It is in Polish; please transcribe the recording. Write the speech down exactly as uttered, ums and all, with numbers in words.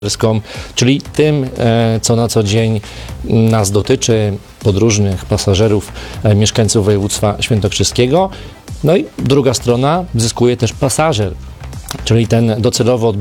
czyli tym, co na co dzień nas dotyczy, podróżnych, pasażerów, mieszkańców województwa świętokrzyskiego. No i druga strona, zyskuje też pasażer, czyli ten docelowo